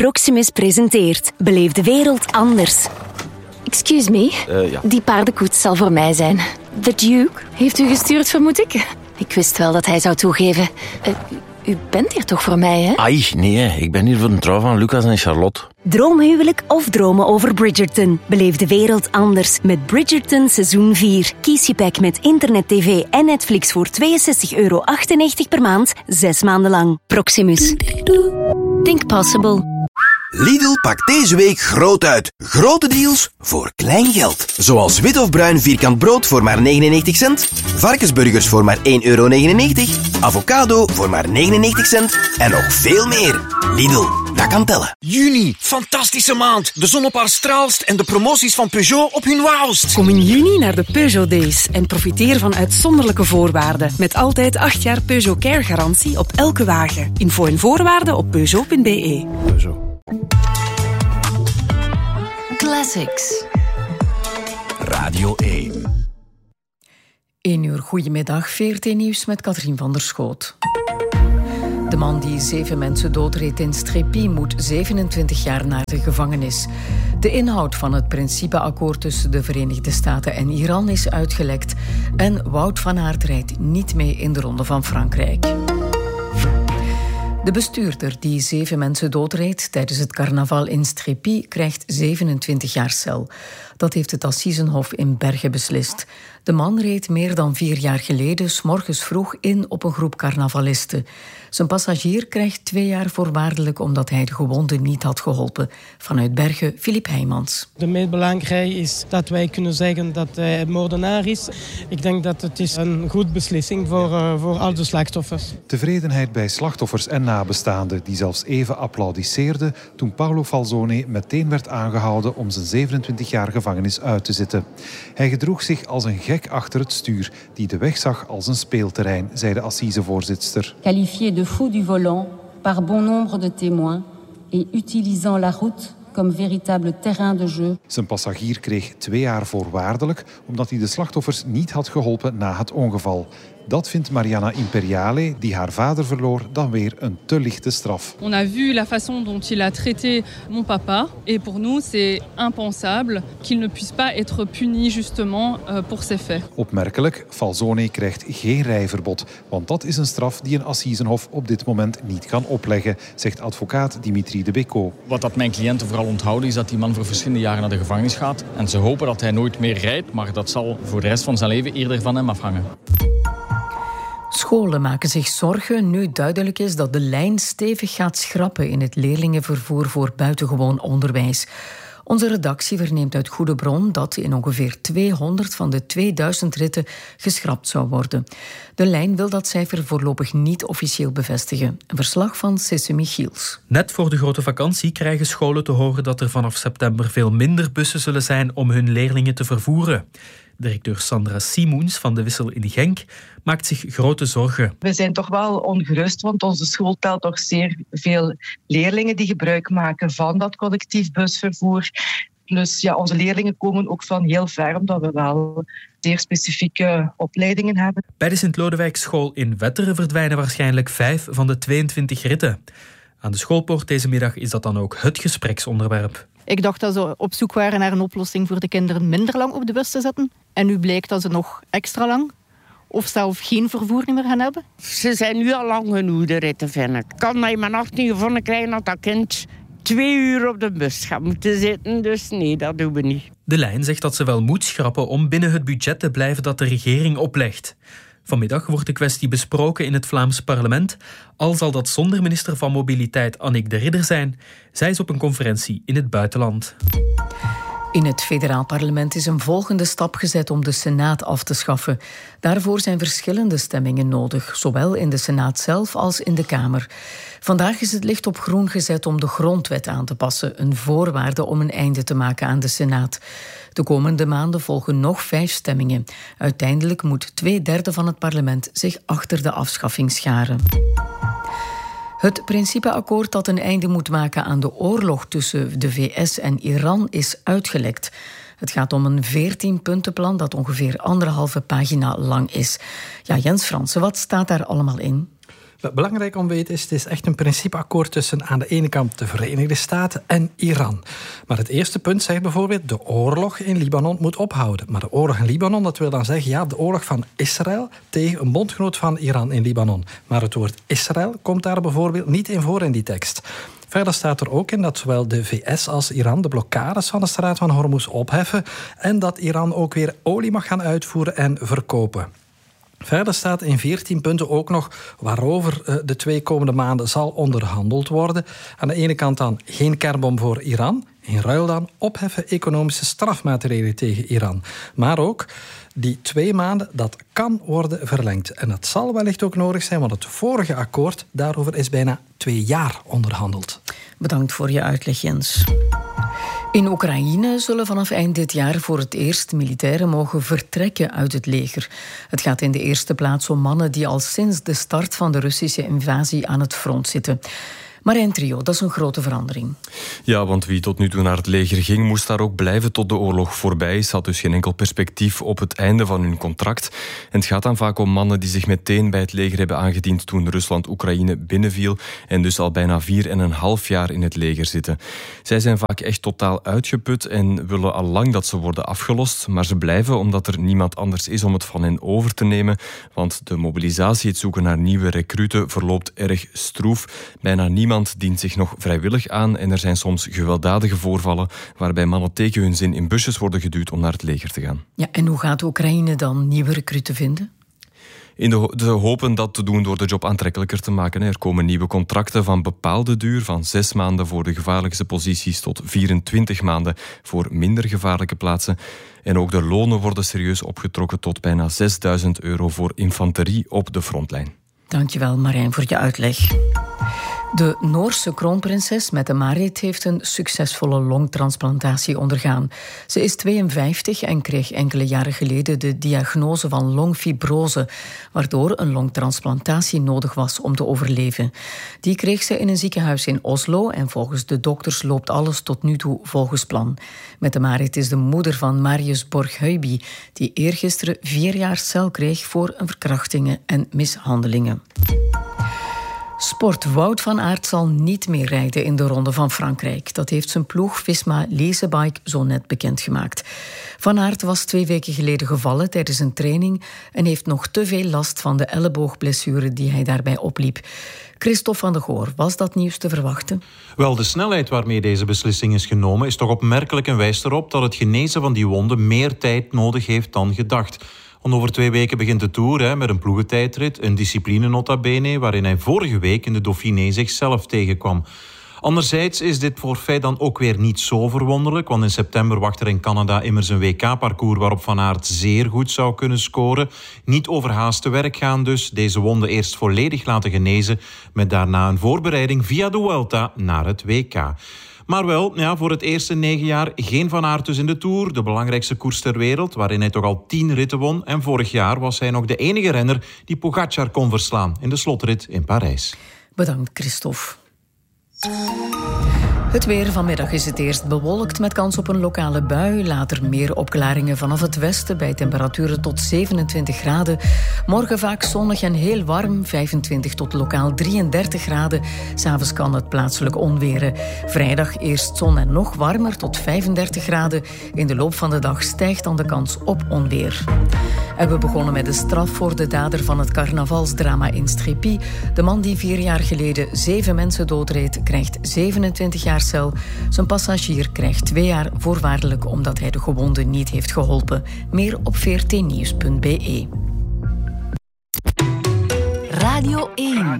Proximus presenteert Beleef de wereld anders. Excuse me, Ja. Die paardenkoets zal voor mij zijn. The Duke heeft u gestuurd, vermoed ik? Ik wist wel dat hij zou toegeven. U bent hier toch voor mij, hè? Ai, nee, ik ben hier voor de trouw van Lucas en Charlotte. Droomhuwelijk of dromen over Bridgerton? Beleef de wereld anders met Bridgerton seizoen 4. Kies je pack met internet, tv en Netflix voor €62,98 per maand, 6 maanden lang. Proximus. Think possible. Lidl pakt deze week groot uit. Grote deals voor klein geld. Zoals wit of bruin vierkant brood voor maar 99 cent. Varkensburgers voor maar €1,99. Avocado voor maar 99 cent. En nog veel meer. Lidl, dat kan tellen. Juni, fantastische maand. De zon op haar straalst en de promoties van Peugeot op hun wauwst. Kom in juni naar de Peugeot Days en profiteer van uitzonderlijke voorwaarden. Met altijd 8 jaar Peugeot Care garantie op elke wagen. Info en voorwaarden op peugeot.be. Classics. Radio 1. 1 uur, goedemiddag, VRT Nieuws met Katrien van der Schoot. De man die 7 mensen doodreed in Strépy moet 27 jaar naar de gevangenis. De inhoud van het principeakkoord tussen de Verenigde Staten en Iran is uitgelekt. En Wout van Aert rijdt niet mee in de Ronde van Frankrijk. De bestuurder die 7 mensen doodreed tijdens het carnaval in Strépy krijgt 27 jaar cel. Dat heeft het Assisenhof in Bergen beslist. De man reed meer dan 4 jaar geleden 's morgens vroeg in op een groep carnavalisten. Zijn passagier krijgt 2 jaar voorwaardelijk omdat hij de gewonden niet had geholpen. Vanuit Bergen, Filip Heijmans. De meest belangrijke is dat wij kunnen zeggen dat hij moordenaar is. Ik denk dat het is een goede beslissing voor al de slachtoffers. Tevredenheid bij slachtoffers en nabestaanden die zelfs even applaudisseerden toen Paolo Falzone meteen werd aangehouden om zijn 27 jaar gevangenis uit te zitten. Hij gedroeg zich als een gek achter het stuur die de weg zag als een speelterrein, zei de assisevoorzitter. Qualifié de fou du volant par bon nombre de témoins et utilisant la route comme véritable terrain de jeu. Zijn passagier kreeg 2 jaar voorwaardelijk omdat hij de slachtoffers niet had geholpen na het ongeval. Dat vindt Mariana Imperiale, die haar vader verloor, dan weer een te lichte straf. On a vu la façon dont il a traité mon papa et pour nous c'est impensable qu'il ne puisse pas être puni justement pour ces faits. Opmerkelijk, Falzone krijgt geen rijverbod, want dat is een straf die een assisenhof op dit moment niet kan opleggen, zegt advocaat Dimitri de Becco. Wat dat mijn cliënten vooral onthouden is dat die man voor verschillende jaren naar de gevangenis gaat. En ze hopen dat hij nooit meer rijdt, maar dat zal voor de rest van zijn leven eerder van hem afhangen. Scholen maken zich zorgen nu duidelijk is dat de lijn stevig gaat schrappen in het leerlingenvervoer voor buitengewoon onderwijs. Onze redactie verneemt uit goede bron dat in ongeveer 200 van de 2000 ritten geschrapt zou worden. De lijn wil dat cijfer voorlopig niet officieel bevestigen. Een verslag van Sisse Michiels. Net voor de grote vakantie krijgen scholen te horen dat er vanaf september veel minder bussen zullen zijn om hun leerlingen te vervoeren. Directeur Sandra Simoens van de Wissel in Genk maakt zich grote zorgen. We zijn toch wel ongerust, want onze school telt toch zeer veel leerlingen die gebruik maken van dat collectief busvervoer. Dus ja, onze leerlingen komen ook van heel ver, omdat we wel zeer specifieke opleidingen hebben. Bij de Sint-Lodewijkschool in Wetteren verdwijnen waarschijnlijk 5 van de 22 ritten. Aan de schoolpoort deze middag is dat dan ook het gespreksonderwerp. Ik dacht dat ze op zoek waren naar een oplossing voor de kinderen minder lang op de bus te zetten. En nu blijkt dat ze nog extra lang of zelf geen vervoer meer gaan hebben. Ze zijn nu al lang genoeg, de ritten, vind ik. Kan dat je maar 18 gevonden krijgen dat dat kind 2 uur op de bus gaat moeten zitten. Dus nee, dat doen we niet. De lijn zegt dat ze wel moet schrappen om binnen het budget te blijven dat de regering oplegt. Vanmiddag wordt de kwestie besproken in het Vlaams parlement, al zal dat zonder minister van Mobiliteit Annick de Ridder zijn. Zij is op een conferentie in het buitenland. In het federaal parlement is een volgende stap gezet om de Senaat af te schaffen. Daarvoor zijn verschillende stemmingen nodig, zowel in de Senaat zelf als in de Kamer. Vandaag is het licht op groen gezet om de grondwet aan te passen, een voorwaarde om een einde te maken aan de Senaat. De komende maanden volgen nog 5 stemmingen. Uiteindelijk moet 2/3 van het parlement zich achter de afschaffing scharen. Het principeakkoord dat een einde moet maken aan de oorlog tussen de VS en Iran is uitgelekt. Het gaat om een 14-puntenplan dat ongeveer 1,5 pagina lang is. Ja, Jens Fransen, wat staat daar allemaal in? Belangrijk om te weten is, het is echt een principeakkoord tussen aan de ene kant de Verenigde Staten en Iran. Maar het eerste punt zegt bijvoorbeeld, de oorlog in Libanon moet ophouden. Maar de oorlog in Libanon, dat wil dan zeggen, ja, de oorlog van Israël tegen een bondgenoot van Iran in Libanon. Maar het woord Israël komt daar bijvoorbeeld niet in voor in die tekst. Verder staat er ook in dat zowel de VS als Iran de blokkades van de straat van Hormuz opheffen en dat Iran ook weer olie mag gaan uitvoeren en verkopen. Verder staat in 14 punten ook nog waarover de 2 komende maanden zal onderhandeld worden. Aan de ene kant dan geen kernbom voor Iran. In ruil dan opheffen economische strafmaatregelen tegen Iran. Maar ook die 2 maanden, dat kan worden verlengd. En dat zal wellicht ook nodig zijn, want het vorige akkoord, daarover is bijna 2 jaar onderhandeld. Bedankt voor je uitleg, Jens. In Oekraïne zullen vanaf eind dit jaar voor het eerst militairen mogen vertrekken uit het leger. Het gaat in de eerste plaats om mannen die al sinds de start van de Russische invasie aan het front zitten. Marijn Trio, dat is een grote verandering. Ja, want wie tot nu toe naar het leger ging, moest daar ook blijven tot de oorlog voorbij is. Had dus geen enkel perspectief op het einde van hun contract. En het gaat dan vaak om mannen die zich meteen bij het leger hebben aangediend toen Rusland Oekraïne binnenviel en dus al bijna 4,5 jaar in het leger zitten. Zij zijn vaak echt totaal uitgeput en willen al lang dat ze worden afgelost, maar ze blijven omdat er niemand anders is om het van hen over te nemen, want de mobilisatie, het zoeken naar nieuwe recruten, verloopt erg stroef. Bijna niemand dient zich nog vrijwillig aan en er zijn soms gewelddadige voorvallen waarbij mannen tegen hun zin in busjes worden geduwd om naar het leger te gaan. Ja, en hoe gaat Oekraïne dan nieuwe recruten vinden? Ze hopen dat te doen door de job aantrekkelijker te maken. Er komen nieuwe contracten van bepaalde duur, van 6 maanden voor de gevaarlijkste posities tot 24 maanden voor minder gevaarlijke plaatsen. En ook de lonen worden serieus opgetrokken tot bijna €6.000 voor infanterie op de frontlijn. Dankjewel, Marijn, voor je uitleg. De Noorse kroonprinses Mette-Marit heeft een succesvolle longtransplantatie ondergaan. Ze is 52 en kreeg enkele jaren geleden de diagnose van longfibrose, waardoor een longtransplantatie nodig was om te overleven. Die kreeg ze in een ziekenhuis in Oslo en volgens de dokters loopt alles tot nu toe volgens plan. Mette-Marit is de moeder van Marius Borgheuby, die eergisteren 4 jaar cel kreeg voor verkrachtingen en mishandelingen. Sport. Wout van Aert zal niet meer rijden in de Ronde van Frankrijk. Dat heeft zijn ploeg Visma Leasebike zo net bekendgemaakt. Van Aert was 2 weken geleden gevallen tijdens een training en heeft nog te veel last van de elleboogblessure die hij daarbij opliep. Christophe van der Goor, was dat nieuws te verwachten? Wel, de snelheid waarmee deze beslissing is genomen is toch opmerkelijk en wijst erop dat het genezen van die wonden meer tijd nodig heeft dan gedacht. Want over 2 weken begint de Tour met een ploegentijdrit, een discipline nota bene, waarin hij vorige week in de Dauphiné zichzelf tegenkwam. Anderzijds is dit forfait dan ook weer niet zo verwonderlijk, want in september wacht er in Canada immers een WK-parcours waarop Van Aert zeer goed zou kunnen scoren. Niet overhaast te werk gaan dus, deze wonden eerst volledig laten genezen, met daarna een voorbereiding via de Vuelta naar het WK. Maar wel, voor het eerste 9 jaar geen Van Aert dus in de Tour, de belangrijkste koers ter wereld, waarin hij toch al 10 ritten won. En vorig jaar was hij nog de enige renner die Pogačar kon verslaan in de slotrit in Parijs. Bedankt, Christophe. Het weer. Vanmiddag is het eerst bewolkt met kans op een lokale bui. Later meer opklaringen vanaf het westen bij temperaturen tot 27 graden. Morgen vaak zonnig en heel warm, 25 tot lokaal 33 graden. 's Avonds kan het plaatselijk onweren. Vrijdag eerst zon en nog warmer tot 35 graden. In de loop van de dag stijgt dan de kans op onweer. En we begonnen met de straf voor de dader van het carnavalsdrama in Strépy. De man die 4 jaar geleden 7 mensen doodreed, krijgt 27 jaar cel. Zijn passagier krijgt 2 jaar voorwaardelijk omdat hij de gewonden niet heeft geholpen. Meer op vrtnieuws.be. Radio 1.